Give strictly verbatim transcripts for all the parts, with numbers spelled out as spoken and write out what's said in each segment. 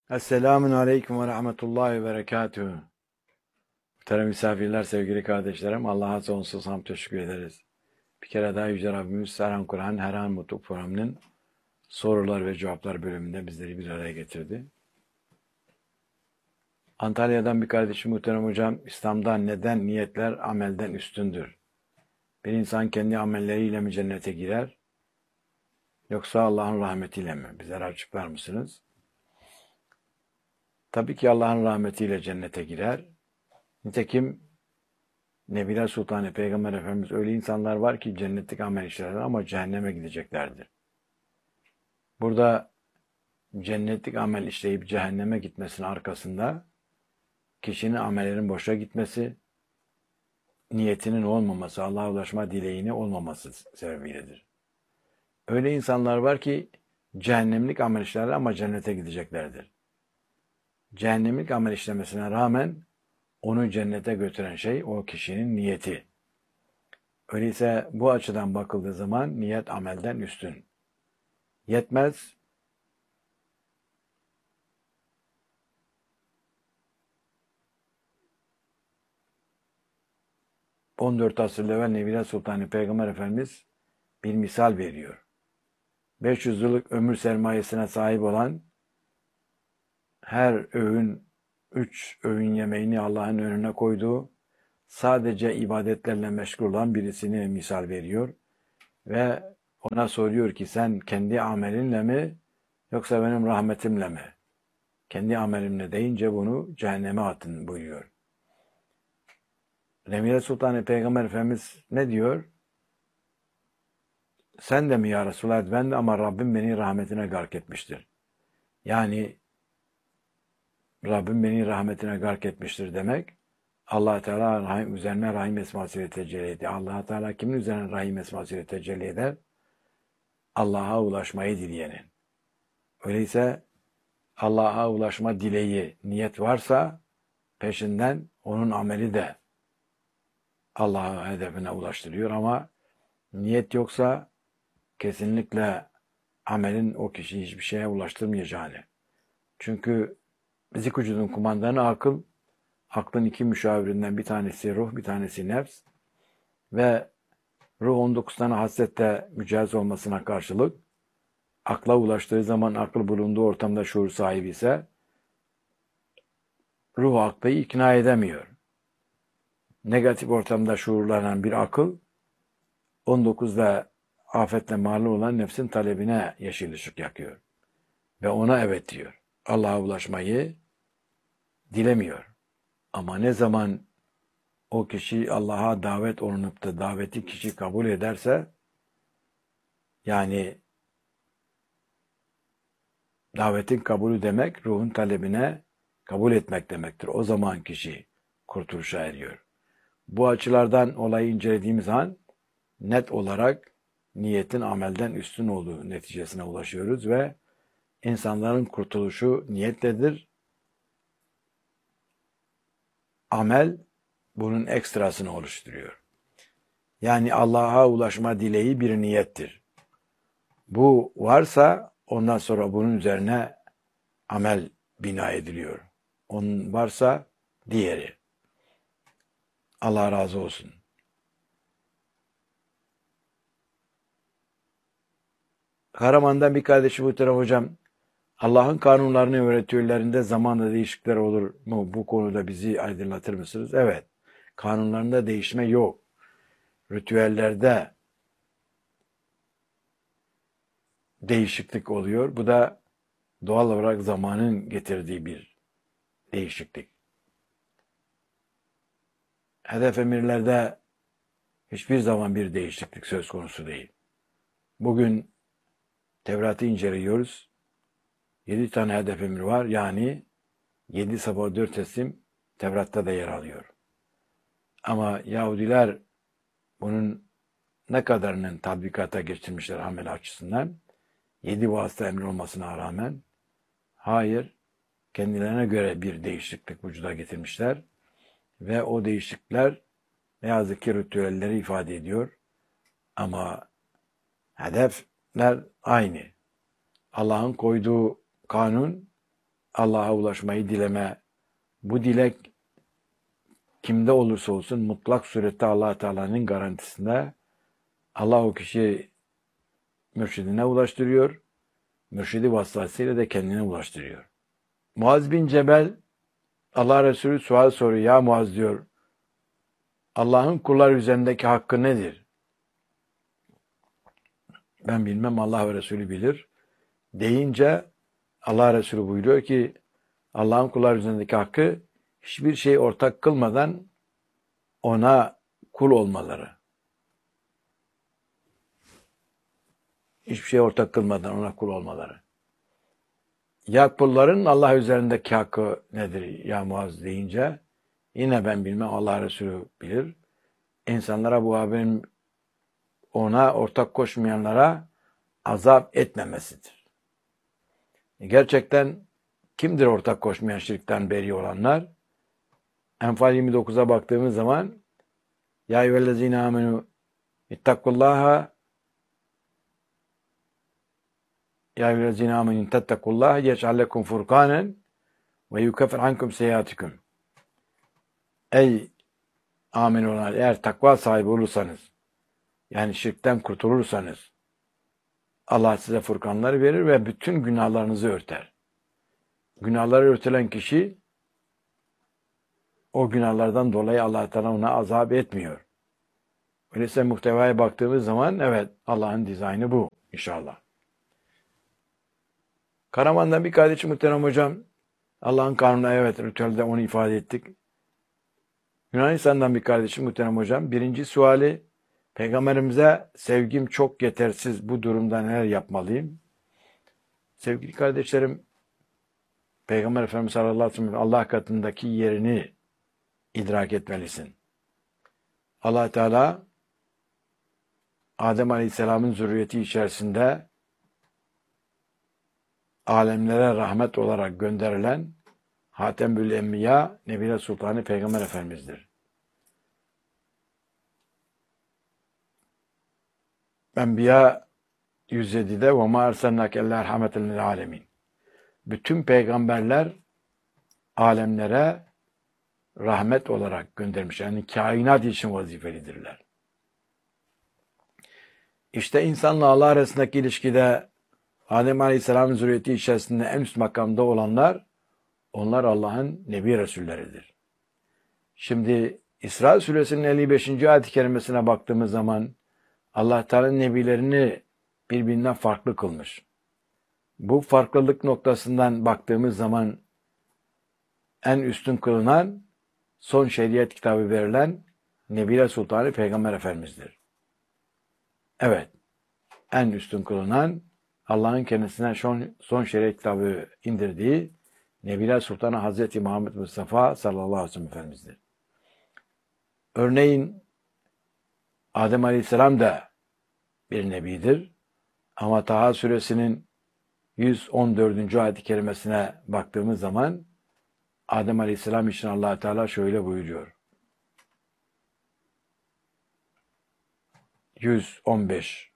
Esselamun Aleyküm ve Rahmetullahi ve Berekatuhu. Muhterem misafirler, sevgili kardeşlerim, Allah'a sonsuz hamd teşekkür ederiz. Bir kere daha Yüce Rabbimiz Serhan Kur'an Her An Mutlu programının sorular ve cevaplar bölümünde bizleri bir araya getirdi. Antalya'dan bir kardeşim muhterem hocam, İslam'da neden niyetler amelden üstündür? Bir insan kendi amelleriyle mi cennete girer? Yoksa Allah'ın rahmetiyle mi? Bizlere açıklar mısınız? Tabii ki Allah'ın rahmetiyle cennete girer. Nitekim Nebiler Sultanı Peygamber Efendimiz öyle insanlar var ki cennetlik amel işlerler ama cehenneme gideceklerdir. Burada cennetlik amel işleyip cehenneme gitmesinin arkasında kişinin amellerin boşa gitmesi, niyetinin olmaması, Allah'a ulaşma dileğini olmaması sebebiyledir. Öyle insanlar var ki cehennemlik amel işlerler ama cennete gideceklerdir. Cehennemlik amel işlemesine rağmen onu cennete götüren şey o kişinin niyeti. Öyleyse bu açıdan bakıldığı zaman niyet amelden üstün. Yetmez, on dört asır evvel Nebiler Sultanı Peygamber Efendimiz bir misal veriyor. beş yüz yıllık ömür sermayesine sahip olan, her öğün, üç öğün yemeğini Allah'ın önüne koyduğu, sadece ibadetlerle meşgul olan birisini misal veriyor. Ve ona soruyor ki sen kendi amelinle mi yoksa benim rahmetimle mi? Kendi amelimle deyince bunu cehenneme atın buyuruyor. Nebiler Sultanı Peygamber Efendimiz ne diyor? Sen de mi ya Resulallah? Ben de, ama Rabbim beni rahmetine gark etmiştir. Yani Rabbim beni rahmetine gark etmiştir demek, Allah Teala rahim, üzerine rahim esmasıyla tecelli ediyor. Allah Teala kimin üzerine rahim esmasıyla tecelli eder? Allah'a ulaşmayı dileyenin. Öyleyse Allah'a ulaşma dileği, niyet varsa peşinden onun ameli de Allah'a hedefine ulaştırıyor, ama niyet yoksa kesinlikle amelin o kişiyi hiçbir şeye ulaştırmayacağını. Çünkü fizik vücudun kumandanı akıl, aklın iki müşavirinden bir tanesi ruh, bir tanesi nefs ve ruh on dokuz tane hasrette mücehhez olmasına karşılık akla ulaştığı zaman, akıl bulunduğu ortamda şuur sahibi ise ruh aklı ikna edemiyor. Negatif ortamda şuurlanan bir akıl on dokuzda afetle malum olan nefsin talebine yeşil ışık yakıyor. Ve ona evet diyor. Allah'a ulaşmayı dilemiyor. Ama ne zaman o kişi Allah'a davet olunup da daveti kişi kabul ederse, yani davetin kabulü demek ruhun talebine kabul etmek demektir. O zaman kişi kurtuluşa eriyor. Bu açılardan olayı incelediğimiz an net olarak niyetin amelden üstün olduğu neticesine ulaşıyoruz ve insanların kurtuluşu niyetledir. Amel bunun ekstrasını oluşturuyor. Yani Allah'a ulaşma dileği bir niyettir. Bu varsa ondan sonra bunun üzerine amel bina ediliyor. Onun varsa diğeri. Allah razı olsun. Karaman'dan bir kardeşim muhterem hocam, Allah'ın kanunlarını öğretiyorlarında zamanla değişiklikler olur mu? Bu konuda bizi aydınlatır mısınız? Evet. Kanunlarında değişme yok. Ritüellerde değişiklik oluyor. Bu da doğal olarak zamanın getirdiği bir değişiklik. Hedef emirlerde hiçbir zaman bir değişiklik söz konusu değil. Bugün Tevrat'ı inceliyoruz. Yedi tane hedef emir var. Yani yedi sabah dört teslim Tevrat'ta da yer alıyor. Ama Yahudiler bunun ne kadarının tatbikata geçirmişler amel açısından? Yedi vasıta emri olmasına rağmen hayır, kendilerine göre bir değişiklik vücuda getirmişler ve o değişiklikler ne yazık ki ritüelleri ifade ediyor. Ama hedefler aynı. Allah'ın koyduğu kanun Allah'a ulaşmayı dileme, bu dilek kimde olursa olsun mutlak surette Allah Teala'nın garantisinde Allah o kişiyi mürşidine ulaştırıyor. Mürşidi vasıtasıyla da kendine ulaştırıyor. Muaz bin Cebel Allah Resulü sual soruyor. Ya Muaz diyor, Allah'ın kullar üzerindeki hakkı nedir? Ben bilmem, Allah ve Resulü bilir. Deyince Allah Resulü buyuruyor ki Allah'ın kullar üzerindeki hakkı hiçbir şey ortak kılmadan ona kul olmaları. Hiçbir şey ortak kılmadan ona kul olmaları. Ya kulların Allah üzerindeki hakkı nedir ya Muaz deyince yine ben bilmem, Allah Resulü bilir. İnsanlara bu haberin ona ortak koşmayanlara azap etmemesidir. Gerçekten kimdir ortak koşmayan, şirkten beri olanlar? Enfal yirmi dokuza baktığımız zaman Ya eyyühellezine amenu ittakullaha Ya eyyühellezine amenu tettekullaha yec'al lekum furkanen ve yukeffir ankum seyyiatikum. Ey amin olanlar, eğer takva sahibi olursanız, yani şirkten kurtulursanız, Allah size furkanları verir ve bütün günahlarınızı örter. Günahları örtülen kişi, o günahlardan dolayı Allah Teala ona azap etmiyor. Öyleyse muhtevaya baktığımız zaman evet, Allah'ın dizaynı bu inşallah. Karaman'dan bir kardeşim muhterem hocam, Allah'ın kanunu, evet ritüelde onu ifade ettik. Yunanistan'dan bir kardeşim muhterem hocam, birinci suali, Peygamberimize sevgim çok yetersiz, bu durumda neler yapmalıyım? Sevgili kardeşlerim, Peygamber Efendimiz sallallahu aleyhi ve sellem Allah katındaki yerini idrak etmelisin. Allah Teala Adem Aleyhisselam'ın zürriyeti içerisinde alemlere rahmet olarak gönderilen Hatemül Enbiya Nebiler Sultanı Peygamber Efendimiz'dir. Enbiya yüz yedide وَمَا اَرْسَلْنَاكَ اَلَّا رَحْمَةً لِلْعَالَمِينَ. Bütün peygamberler alemlere rahmet olarak göndermiş. Yani kainat için vazifelidirler. İşte insanla Allah arasındaki ilişkide Adem Aleyhisselam'ın zürriyeti içerisinde en üst makamda olanlar, onlar Allah'ın Nebi Resulleridir. Şimdi İsra Suresinin elli beşinci ayet-i kerimesine baktığımız zaman Allah Teala'nın nebilerini birbirinden farklı kılmış. Bu farklılık noktasından baktığımız zaman en üstün kılınan, son şeriat kitabı verilen Nebiler Sultanı Peygamber Efendimiz'dir. Evet, en üstün kılınan, Allah'ın kendisine son, son şeriat kitabı indirdiği Nebiler Sultanı Hazreti Muhammed Mustafa sallallahu aleyhi ve sellem Efendimiz'dir. Örneğin Adem Aleyhisselam da bir nebidir. Ama Taha Suresinin yüz on dördüncü ayet-i kerimesine baktığımız zaman Adem Aleyhisselam için Allah Teala şöyle buyuruyor. yüz on beş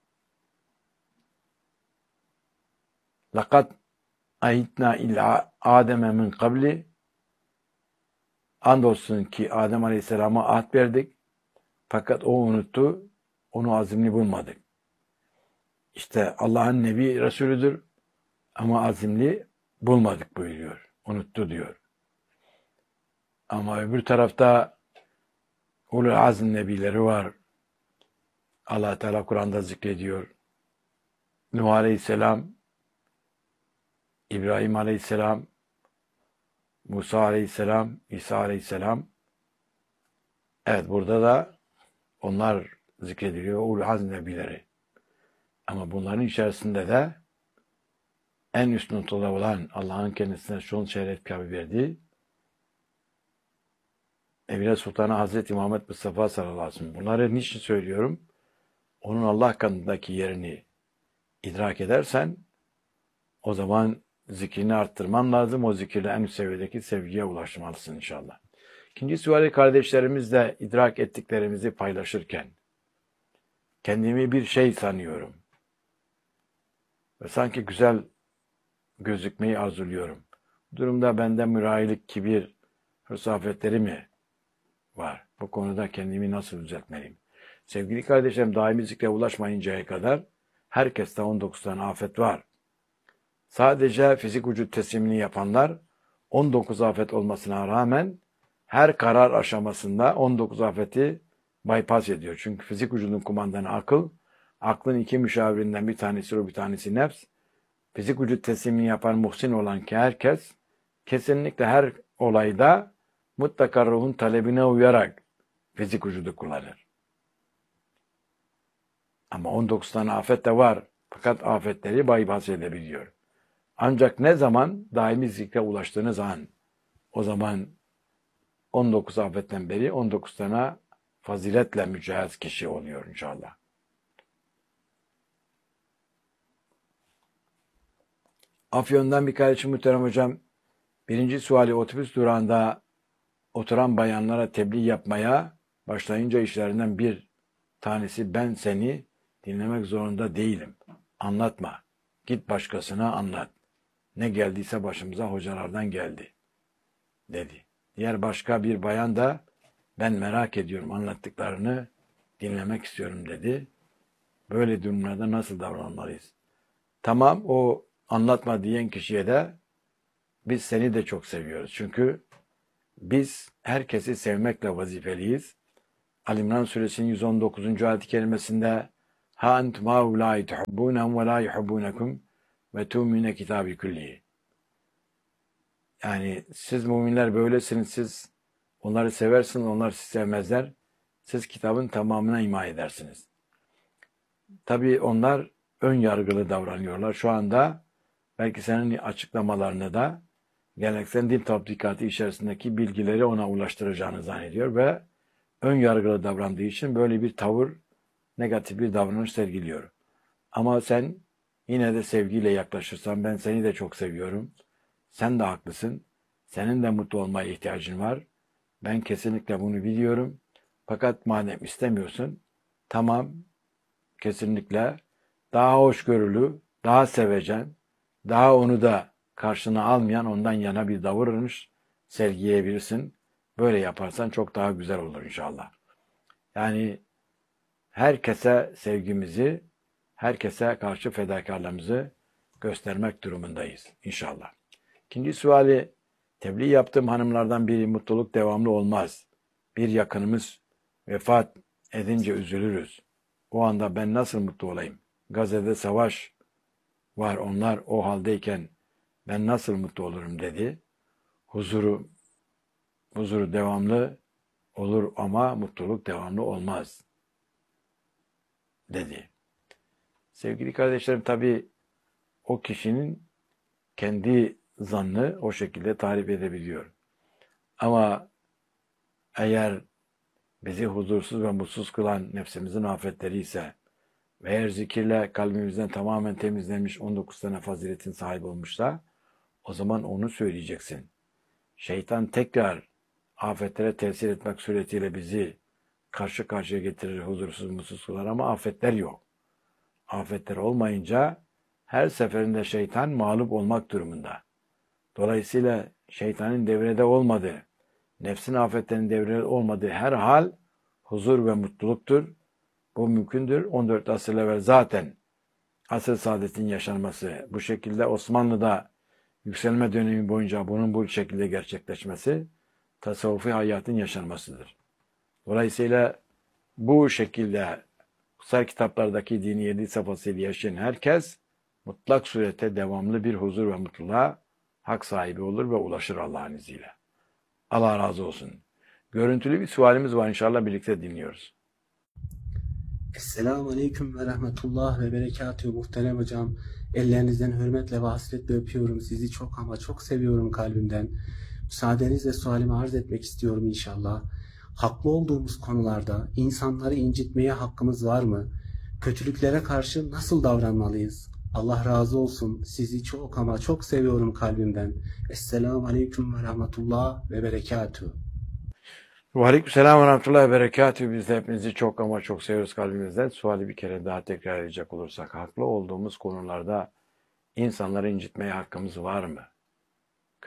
لَقَدْ اَيْتْنَا اِلَى Adem'e min kabli. Andolsun ki Adem Aleyhisselam'a ahd verdik. Fakat o unuttu. Onu azimli bulmadık. İşte Allah'ın Nebi Resulüdür ama azimli bulmadık buyuruyor. Unuttu diyor. Ama öbür tarafta ulul azm nebileri var. Allah Teala Kur'an'da zikrediyor. Nuh Aleyhisselam, İbrahim Aleyhisselam, Musa Aleyhisselam, İsa Aleyhisselam. Evet, burada da onlar zikrediliyor, ulul azm nebileri. Ama bunların içerisinde de en üst noktada olan Allah'ın kendisine son şeref kitabı verdiği Nebiler Sultanı Hazreti Muhammed Mustafa sallallahu aleyhi ve sellem. Bunları niçin söylüyorum? Onun Allah katındaki yerini idrak edersen o zaman zikrini arttırman lazım. O zikirle en üst seviyedeki sevgiye ulaşmalısın inşallah. İkinci suali, kardeşlerimizle idrak ettiklerimizi paylaşırken kendimi bir şey sanıyorum ve sanki güzel gözükmeyi arzuluyorum. durumda bende mürahilik, kibir, hırs afetleri mi var? Bu konuda kendimi nasıl düzeltmeliyim? Sevgili kardeşlerim, daimi zikre ulaşmayıncaya kadar herkeste on dokuz tane afet var. Sadece fizik vücut teslimini yapanlar on dokuz afet olmasına rağmen her karar aşamasında on dokuz afeti bypass ediyor. Çünkü fizik vücudun kumandanı akıl, aklın iki müşavirinden bir tanesi ruh, bir tanesi nefs. Fizik vücut teslimini yapan muhsin olan ki herkes kesinlikle her olayda mutlaka ruhun talebine uyarak fizik vücudu kullanır. Ama on dokuz tane afet de var. Fakat afetleri bypass edebiliyor. Ancak ne zaman daimi zikre ulaştığınız an, o zaman on dokuz afetten beri on dokuz tane faziletle mücehhez kişi oluyor inşallah. Afyon'dan bir kardeşim muhterem hocam, birinci suali otobüs durağında oturan bayanlara tebliğ yapmaya başlayınca işlerinden bir tanesi ben seni dinlemek zorunda değilim. Anlatma. Git başkasına anlat. Ne geldiyse başımıza hocalardan geldi dedi. Diğer başka bir bayan da ben merak ediyorum anlattıklarını dinlemek istiyorum dedi. Böyle durumlarda nasıl davranmalıyız? Tamam, o anlatma diyen kişiye de biz seni de çok seviyoruz. Çünkü biz herkesi sevmekle vazifeliyiz. Ali İmran suresinin yüz on dokuzuncu ayet-i kerimesinde ha entum haulâi tuhibbûnehum ve lâ yuhibbûnekum ve tu'mine kitâbi küllihi. Yani siz müminler böylesiniz, siz onları seversiniz, onlar sizi sevmezler. Siz kitabın tamamına iman edersiniz. Tabii onlar ön yargılı davranıyorlar. Şu anda belki senin açıklamalarını da geleneksel din tatbikatı içerisindeki bilgileri ona ulaştıracağını zannediyor ve ön yargılı davrandığı için böyle bir tavır, negatif bir davranış sergiliyor. Ama sen yine de sevgiyle yaklaşırsan ben seni de çok seviyorum. Sen de haklısın. Senin de mutlu olmaya ihtiyacın var. Ben kesinlikle bunu biliyorum. Fakat madem istemiyorsun, tamam, kesinlikle daha hoşgörülü, daha sevecen, daha onu da karşına almayan ondan yana bir davranış sergileyebilirsin. Böyle yaparsan çok daha güzel olur inşallah. Yani herkese sevgimizi, herkese karşı fedakarlığımızı göstermek durumundayız inşallah. İkinci suali, tebliğ yaptığım hanımlardan biri mutluluk devamlı olmaz. Bir yakınımız vefat edince üzülürüz. O anda ben nasıl mutlu olayım? Gazze'de savaş var, onlar o haldeyken ben nasıl mutlu olurum dedi. Huzuru, huzuru devamlı olur ama mutluluk devamlı olmaz dedi. Sevgili kardeşlerim, tabii o kişinin kendi zannı o şekilde tarif edebiliyor. Ama eğer bizi huzursuz ve mutsuz kılan nefsimizin afetleri ise ve eğer zikirle kalbimizden tamamen temizlenmiş on dokuz tane faziletin sahibi olmuşsa o zaman onu söyleyeceksin. Şeytan tekrar afetlere tesir etmek suretiyle bizi karşı karşıya getirir, huzursuz, mutsuz kılar ama afetler yok. Afetler olmayınca her seferinde şeytan mağlup olmak durumunda. Dolayısıyla şeytanın devrede olmadığı, nefsin afetlerinin devrede olmadığı her hal huzur ve mutluluktur. Bu mümkündür. on dört asır evvel zaten asr saadetin yaşanması, bu şekilde Osmanlı'da yükselme dönemi boyunca bunun bu şekilde gerçekleşmesi tasavvufi hayatın yaşanmasıdır. Dolayısıyla bu şekilde kutsal kitaplardaki dini yedi safhasıyla yaşayan herkes mutlak surette devamlı bir huzur ve mutluluğa hak sahibi olur ve ulaşır Allah'ın izniyle. Allah razı olsun. Görüntülü bir sualimiz var, inşallah birlikte dinliyoruz. Esselamu Aleyküm ve Rahmetullah ve Berekatühü muhterem hocam. Ellerinizden hürmetle ve hasretle öpüyorum. Sizi çok ama çok seviyorum kalbimden. Müsaadenizle sualimi arz etmek istiyorum inşallah. Haklı olduğumuz konularda insanları incitmeye hakkımız var mı? Kötülüklere karşı nasıl davranmalıyız? Allah razı olsun. Sizi çok ama çok seviyorum kalbimden. Esselamu Aleyküm ve Rahmetullah ve Berekatühü. Ve aleykümselam ve rahmetullahi ve berekatühü. Biz de hepinizi çok ama çok seviyoruz kalbimizden. Suali bir kere daha tekrar edecek olursak, haklı olduğumuz konularda insanları incitmeye hakkımız var mı?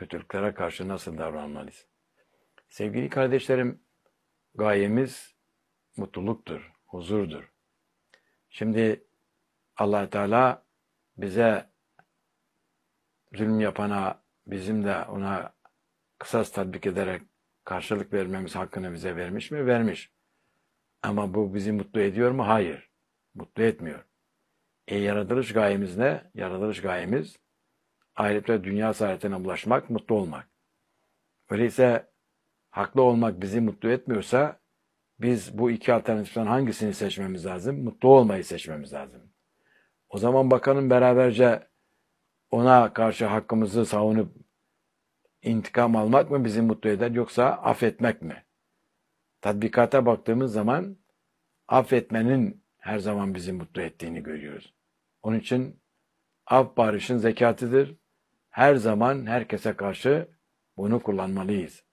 kötülüklere karşı nasıl davranmalıyız? Sevgili kardeşlerim, gayemiz mutluluktur, huzurdur. Şimdi Allah Teala bize zulüm yapana, bizim de ona kısas tatbik ederek karşılık vermemiz hakkını bize vermiş mi? Vermiş. Ama bu bizi mutlu ediyor mu? Hayır. Mutlu etmiyor. E yaratılış gayemiz ne? Yaratılış gayemiz ahirette dünya saadetine ulaşmak, mutlu olmak. Öyleyse haklı olmak bizi mutlu etmiyorsa biz bu iki alternatiften hangisini seçmemiz lazım? Mutlu olmayı seçmemiz lazım. O zaman bakalım beraberce ona karşı hakkımızı savunup intikam almak mı bizi mutlu eder yoksa affetmek mi? Tatbikata baktığımız zaman affetmenin her zaman bizi mutlu ettiğini görüyoruz. Onun için af barışın zekatıdır. Her zaman herkese karşı bunu kullanmalıyız.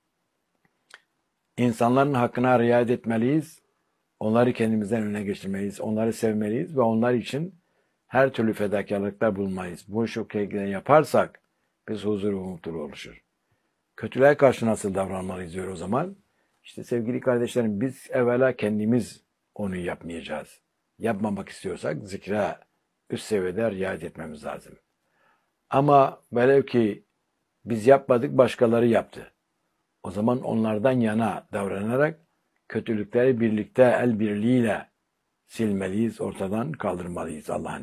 İnsanların hakkına riayet etmeliyiz. Onları kendimizden öne geçirmeliyiz. Onları sevmeliyiz ve onlar için her türlü fedakarlıkta bulunmalıyız. Bu şekilde yaparsak biz huzur ve mutluluğu oluşur. Kötülüğe karşı nasıl davranmalıyız diyor o zaman. İşte sevgili kardeşlerim biz evvela kendimiz onu yapmayacağız. Yapmamak istiyorsak zikre üst seviyede riayet etmemiz lazım. Ama velev ki biz yapmadık başkaları yaptı. O zaman onlardan yana davranarak kötülükleri birlikte el birliğiyle silmeliyiz, ortadan kaldırmalıyız Allah'ın